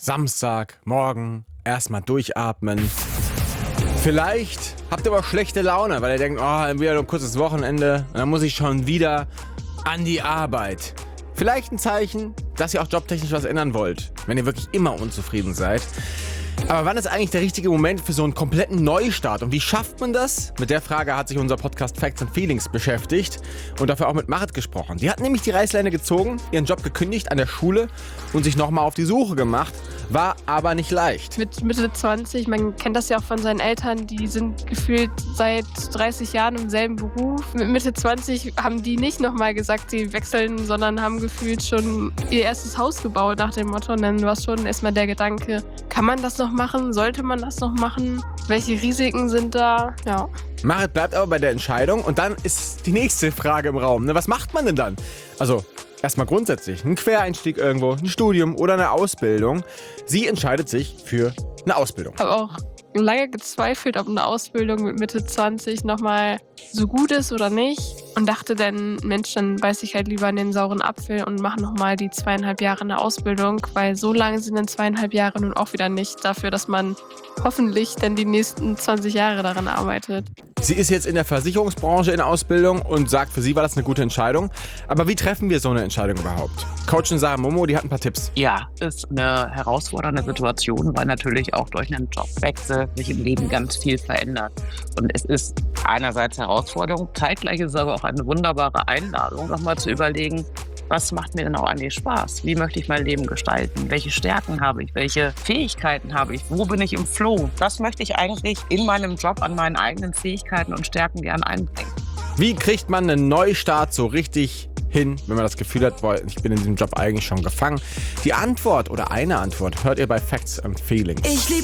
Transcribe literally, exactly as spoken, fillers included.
Samstag, morgen, erstmal durchatmen. Vielleicht habt ihr aber schlechte Laune, weil ihr denkt, oh, wieder ein kurzes Wochenende und dann muss ich schon wieder an die Arbeit. Vielleicht ein Zeichen, dass ihr auch jobtechnisch was ändern wollt, wenn ihr wirklich immer unzufrieden seid. Aber wann ist eigentlich der richtige Moment für so einen kompletten Neustart? Und wie schafft man das? Mit der Frage hat sich unser Podcast Facts and Feelings beschäftigt und dafür auch mit Marit gesprochen. Die hat nämlich die Reißleine gezogen, ihren Job gekündigt an der Schule und sich nochmal auf die Suche gemacht. War aber nicht leicht. Mit Mitte zwanzig, man kennt das ja auch von seinen Eltern, die sind gefühlt seit dreißig Jahren im selben Beruf. Mit Mitte zwanzig haben die nicht nochmal gesagt, sie wechseln, sondern haben gefühlt schon ihr erstes Haus gebaut nach dem Motto. Und dann war schon erstmal der Gedanke, kann man das noch machen? Sollte man das noch machen? Welche Risiken sind da? Ja. Marit bleibt aber bei der Entscheidung und dann ist die nächste Frage im Raum. Ne? Was macht man denn dann? Also erstmal grundsätzlich ein Quereinstieg irgendwo, ein Studium oder eine Ausbildung. Sie entscheidet sich für eine Ausbildung. Ich habe auch lange gezweifelt, ob eine Ausbildung mit Mitte zwanzig nochmal so gut ist oder nicht. Und dachte dann, Mensch, dann beiß ich halt lieber in den sauren Apfel und mache nochmal die zweieinhalb Jahre eine Ausbildung, weil so lange sind dann zweieinhalb Jahre nun auch wieder nicht dafür, dass man hoffentlich dann die nächsten zwanzig Jahre daran arbeitet. Sie ist jetzt in der Versicherungsbranche in Ausbildung und sagt, für sie war das eine gute Entscheidung. Aber wie treffen wir so eine Entscheidung überhaupt? Coachin Sarah Momo, die hat ein paar Tipps. Ja, ist eine herausfordernde Situation, weil natürlich auch durch einen Jobwechsel sich im Leben ganz viel verändert. Und es ist einerseits Herausforderung, zeitgleich ist es aber auch eine wunderbare Einladung, nochmal zu überlegen, was macht mir denn auch eigentlich Spaß? Wie möchte ich mein Leben gestalten? Welche Stärken habe ich? Welche Fähigkeiten habe ich? Wo bin ich im Flow? Das möchte ich eigentlich in meinem Job an meinen eigenen Fähigkeiten und Stärken gern einbringen. Wie kriegt man einen Neustart so richtig hin, wenn man das Gefühl hat, boah, ich bin in diesem Job eigentlich schon gefangen? Die Antwort oder eine Antwort hört ihr bei Facts and Feelings. Ich lieb